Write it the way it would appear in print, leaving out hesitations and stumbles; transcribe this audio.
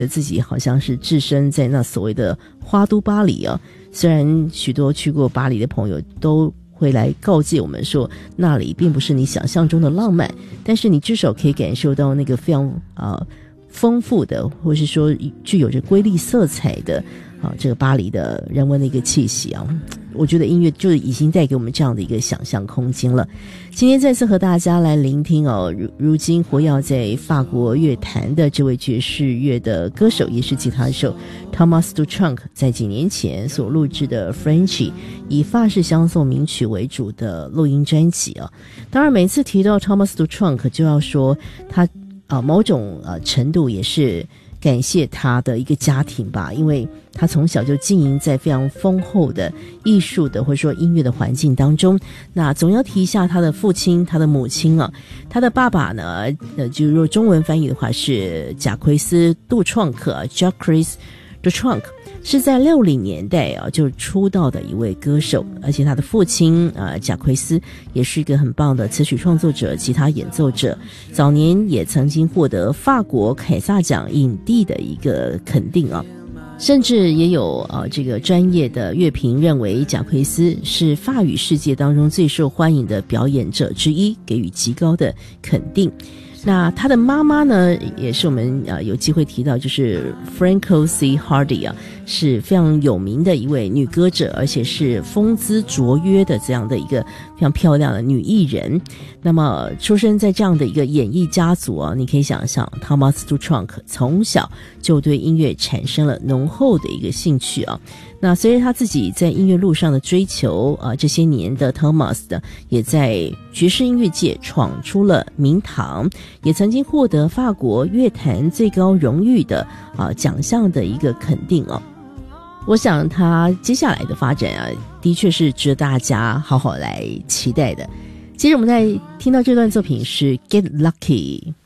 自己好像是置身在那所谓的花都巴黎啊。虽然许多去过巴黎的朋友都会来告诫我们说，那里并不是你想象中的浪漫，但是你至少可以感受到那个非常丰富的，或是说具有着瑰丽色彩的这个巴黎的人文的一个气息啊。我觉得音乐就已经带给我们这样的一个想象空间了。今天再次和大家来聆听如今活跃在法国乐坛的这位爵士乐的歌手，也是吉他手 Thomas Dutronc 在几年前所录制的 Frenchy 以法式相送名曲为主的录音专辑啊。当然每次提到 Thomas Dutronc 就要说他某种程度也是感谢他的一个家庭吧，因为他从小就经营在非常丰厚的艺术的或者说音乐的环境当中。那总要提一下他的父亲他的母亲啊。他的爸爸呢就如果中文翻译的话是贾奎斯·杜创克 Jacques Dutronc， 是在60年代就出道的一位歌手，而且他的父亲贾奎斯也是一个很棒的词曲创作者、吉他演奏者，早年也曾经获得法国凯撒奖影帝的一个肯定啊。甚至也有这个专业的乐评认为贾奎斯是法语世界当中最受欢迎的表演者之一，给予极高的肯定。那他的妈妈呢也是我们有机会提到，就是 Franco C. Hardy 是非常有名的一位女歌者，而且是风姿卓约的这样的一个非常漂亮的女艺人。那么出生在这样的一个演艺家族你可以想象 Thomas Dutronc 从小就对音乐产生了浓厚的一个兴趣那随着他自己在音乐路上的追求这些年的 Thomas 也在爵士音乐界闯出了名堂，也曾经获得法国乐坛最高荣誉的奖项的一个肯定我想他接下来的发展的确是值得大家好好来期待的。接着我们再听到这段作品是 Get Lucky。